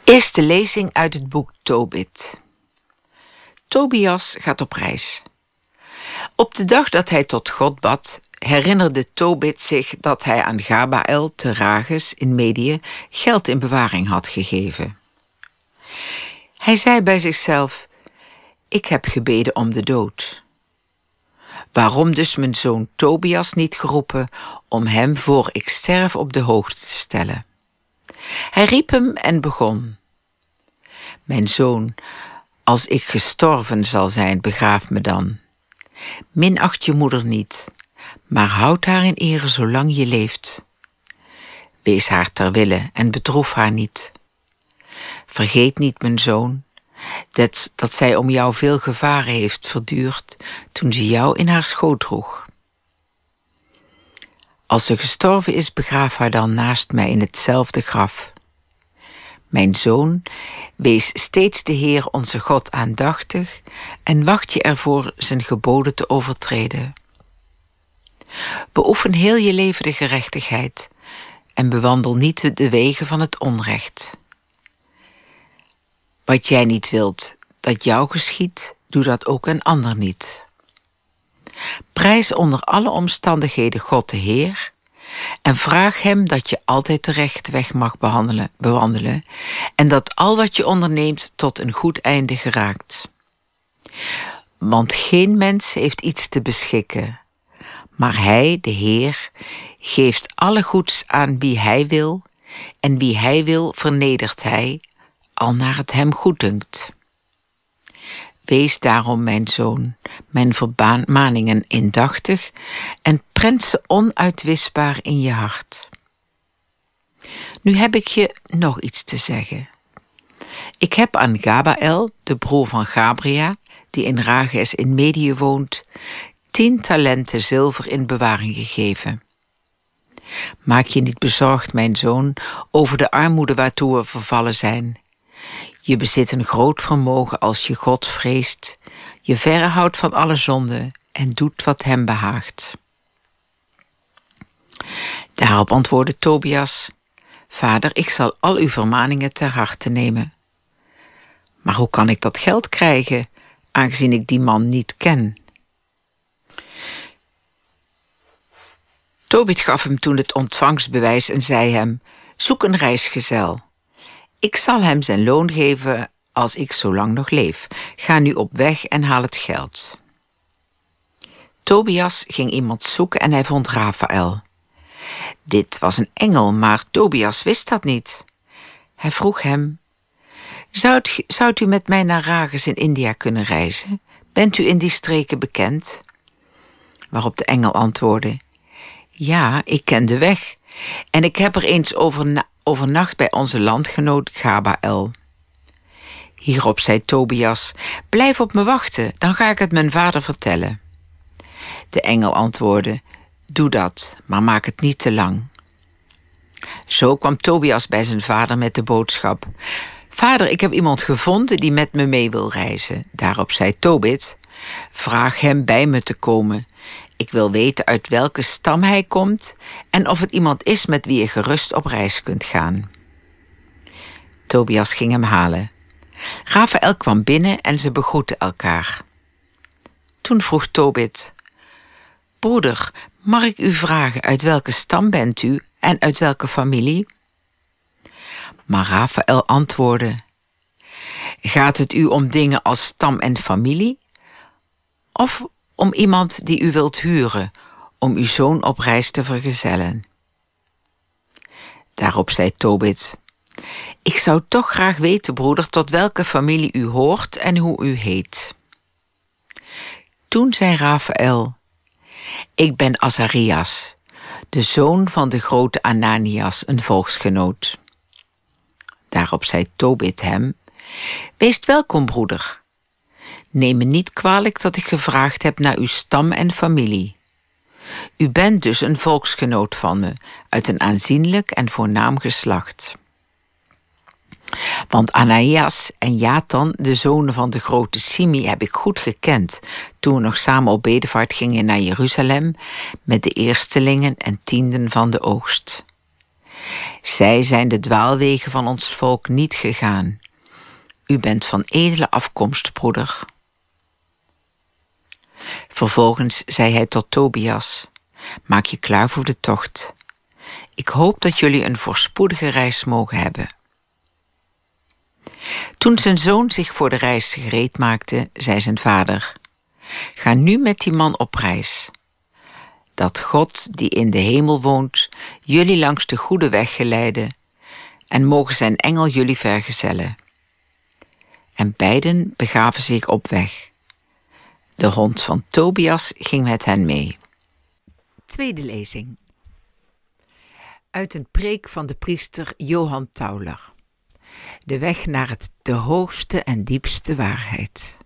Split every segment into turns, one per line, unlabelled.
Eerste lezing uit het boek Tobit. Tobias gaat op reis. Op de dag dat hij tot God bad, herinnerde Tobit zich dat hij aan Gabaël te Rages in Medië geld in bewaring had gegeven. Hij zei bij zichzelf: ik heb gebeden om de dood. Waarom dus mijn zoon Tobias niet geroepen om hem voor ik sterf op de hoogte te stellen? Hij riep hem en begon: mijn zoon, als ik gestorven zal zijn, begraaf me dan. Minacht je moeder niet, maar houd haar in ere zolang je leeft. Wees haar ter wille en bedroef haar niet. Vergeet niet, mijn zoon, dat zij om jou veel gevaren heeft verduurd toen ze jou in haar schoot droeg. Als ze gestorven is, begraaf haar dan naast mij in hetzelfde graf. Mijn zoon, wees steeds de Heer onze God aandachtig en wacht je ervoor zijn geboden te overtreden. Beoefen heel je leven de gerechtigheid en bewandel niet de wegen van het onrecht. Wat jij niet wilt dat jou geschiedt, doe dat ook een ander niet. Prijs onder alle omstandigheden God de Heer en vraag hem dat je altijd de rechte weg mag bewandelen en dat al wat je onderneemt tot een goed einde geraakt. Want geen mens heeft iets te beschikken, maar hij, de Heer, geeft alle goeds aan wie hij wil en wie hij wil vernedert hij, al naar het hem goeddunkt. Wees daarom, mijn zoon, mijn vermaningen indachtig en prent ze onuitwisbaar in je hart. Nu heb ik je nog iets te zeggen. Ik heb aan Gabaël, de broer van Gabria, die in Rages in Medië woont, 10 talenten zilver in bewaring gegeven. Maak je niet bezorgd, mijn zoon, over de armoede waartoe we vervallen zijn. Je bezit een groot vermogen als je God vreest, je verre houdt van alle zonde en doet wat hem behaagt. Daarop antwoordde Tobias: Vader, ik zal al uw vermaningen ter harte nemen. Maar hoe kan ik dat geld krijgen, aangezien ik die man niet ken? Tobit gaf hem toen het ontvangstbewijs en zei hem: zoek een reisgezel. Ik zal hem zijn loon geven als ik zo lang nog leef. Ga nu op weg en haal het geld. Tobias ging iemand zoeken en hij vond Rafaël. Dit was een engel, maar Tobias wist dat niet. Hij vroeg hem: Zou u met mij naar Rages in India kunnen reizen? Bent u in die streken bekend? Waarop de engel antwoordde: ja, ik ken de weg en ik heb er eens overnacht bij onze landgenoot Gabaël. Hierop zei Tobias: blijf op me wachten, dan ga ik het mijn vader vertellen. De engel antwoordde: doe dat, maar maak het niet te lang. Zo kwam Tobias bij zijn vader met de boodschap: vader, ik heb iemand gevonden die met me mee wil reizen. Daarop zei Tobit: vraag hem bij me te komen. Ik wil weten uit welke stam hij komt en of het iemand is met wie je gerust op reis kunt gaan. Tobias ging hem halen. Rafaël kwam binnen en ze begroetten elkaar. Toen vroeg Tobit: broeder, mag ik u vragen uit welke stam bent u en uit welke familie? Maar Rafaël antwoordde: gaat het u om dingen als stam en familie? Of om iemand die u wilt huren, om uw zoon op reis te vergezellen? Daarop zei Tobit: ik zou toch graag weten, broeder, tot welke familie u hoort en hoe u heet. Toen zei Rafaël: ik ben Azarias, de zoon van de grote Ananias, een volksgenoot. Daarop zei Tobit hem: wees welkom, broeder. Neem me niet kwalijk dat ik gevraagd heb naar uw stam en familie. U bent dus een volksgenoot van me, uit een aanzienlijk en voornaam geslacht. Want Ananias en Jatan, de zonen van de grote Simi, heb ik goed gekend toen we nog samen op bedevaart gingen naar Jeruzalem met de eerstelingen en tienden van de oogst. Zij zijn de dwaalwegen van ons volk niet gegaan. U bent van edele afkomst, broeder. Vervolgens zei hij tot Tobias: maak je klaar voor de tocht. Ik hoop dat jullie een voorspoedige reis mogen hebben. Toen zijn zoon zich voor de reis gereed maakte, zei zijn vader: ga nu met die man op reis. Dat God, die in de hemel woont, jullie langs de goede weg geleide, en mogen zijn engel jullie vergezellen. En beiden begaven zich op weg. De hond van Tobias ging met hen mee. Tweede lezing. Uit een preek van de priester Johan Tauler. De weg naar de hoogste en diepste waarheid.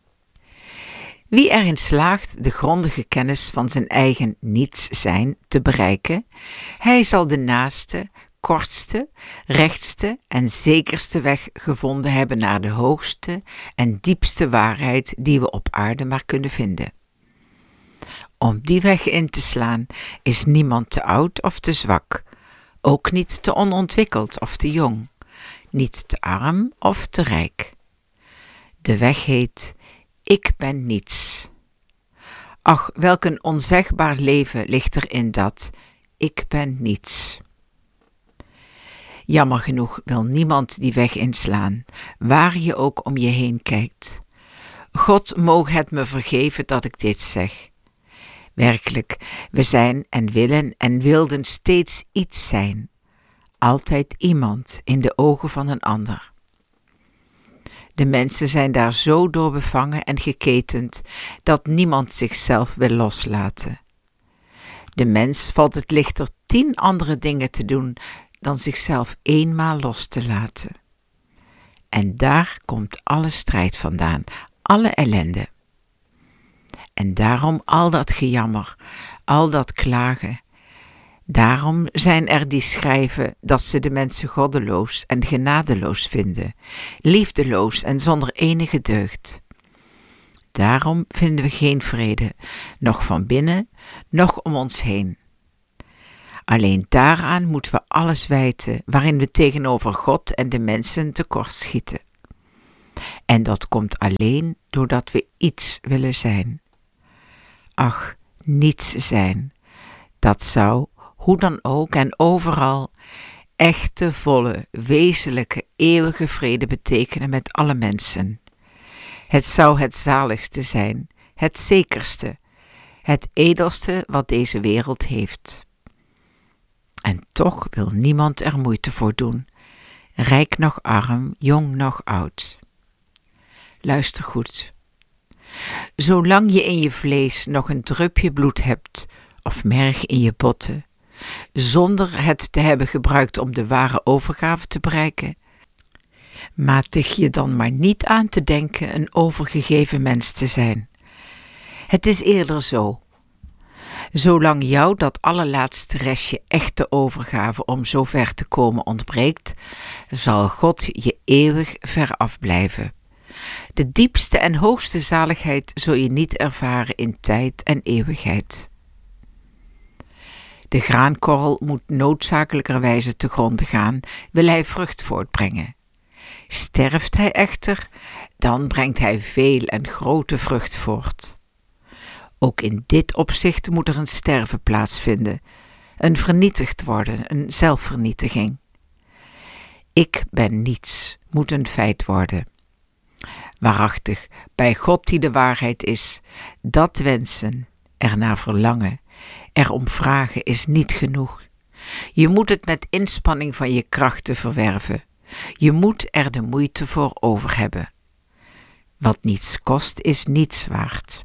Wie erin slaagt de grondige kennis van zijn eigen niets zijn te bereiken, hij zal de naaste, kortste, rechtste en zekerste weg gevonden hebben naar de hoogste en diepste waarheid die we op aarde maar kunnen vinden. Om die weg in te slaan is niemand te oud of te zwak, ook niet te onontwikkeld of te jong, niet te arm of te rijk. De weg heet: ik ben niets. Ach, welk een onzegbaar leven ligt er in dat ik ben niets. Jammer genoeg wil niemand die weg inslaan, waar je ook om je heen kijkt. God moge het me vergeven dat ik dit zeg. Werkelijk, we zijn en willen en wilden steeds iets zijn. Altijd iemand in de ogen van een ander. De mensen zijn daar zo door bevangen en geketend dat niemand zichzelf wil loslaten. De mens valt het lichter 10 andere dingen te doen dan zichzelf eenmaal los te laten. En daar komt alle strijd vandaan, alle ellende. En daarom al dat gejammer, al dat klagen. Daarom zijn er die schrijven dat ze de mensen goddeloos en genadeloos vinden, liefdeloos en zonder enige deugd. Daarom vinden we geen vrede, noch van binnen, noch om ons heen. Alleen daaraan moeten we alles wijten waarin we tegenover God en de mensen tekortschieten. En dat komt alleen doordat we iets willen zijn. Ach, niets zijn, dat zou, hoe dan ook en overal, echte, volle, wezenlijke, eeuwige vrede betekenen met alle mensen. Het zou het zaligste zijn, het zekerste, het edelste wat deze wereld heeft. En toch wil niemand er moeite voor doen, rijk noch arm, jong noch oud. Luister goed. Zolang je in je vlees nog een drupje bloed hebt, of merg in je botten, zonder het te hebben gebruikt om de ware overgave te bereiken, matig je dan maar niet aan te denken een overgegeven mens te zijn. Het is eerder zo. Zolang jou dat allerlaatste restje echte overgave om zo ver te komen ontbreekt, zal God je eeuwig ver afblijven. De diepste en hoogste zaligheid zul je niet ervaren in tijd en eeuwigheid. De graankorrel moet noodzakelijkerwijze te gronde gaan, wil hij vrucht voortbrengen. Sterft hij echter, dan brengt hij veel en grote vrucht voort. Ook in dit opzicht moet er een sterven plaatsvinden, een vernietigd worden, een zelfvernietiging. Ik ben niets, moet een feit worden. Waarachtig, bij God die de waarheid is, dat wensen, ernaar verlangen, erom vragen is niet genoeg. Je moet het met inspanning van je krachten verwerven. Je moet er de moeite voor over hebben. Wat niets kost, is niets waard.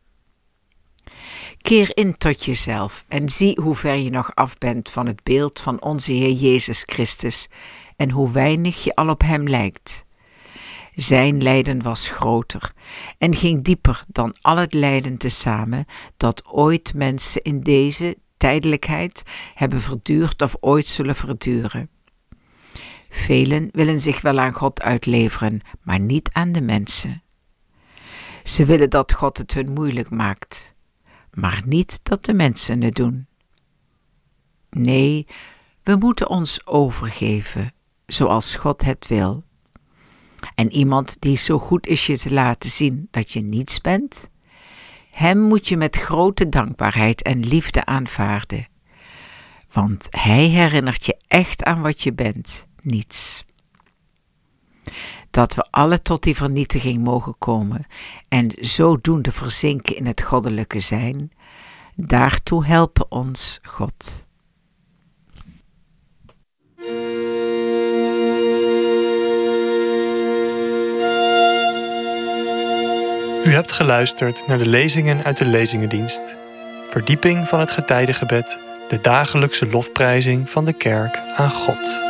Keer in tot jezelf en zie hoe ver je nog af bent van het beeld van onze Heer Jezus Christus en hoe weinig je al op hem lijkt. Zijn lijden was groter en ging dieper dan al het lijden tezamen dat ooit mensen in deze tijdelijkheid hebben verduurd of ooit zullen verduren. Velen willen zich wel aan God uitleveren, maar niet aan de mensen. Ze willen dat God het hun moeilijk maakt, maar niet dat de mensen het doen. Nee, We moeten ons overgeven, zoals God het wil. En iemand die zo goed is je te laten zien dat je niets bent, hem moet je met grote dankbaarheid en liefde aanvaarden. Want hij herinnert je echt aan wat je bent, niets. Dat we alle tot die vernietiging mogen komen en zodoende verzinken in het goddelijke zijn, daartoe helpen ons God.
U hebt geluisterd naar de lezingen uit de Lezingendienst. Verdieping van het getijdengebed, de dagelijkse lofprijzing van de kerk aan God.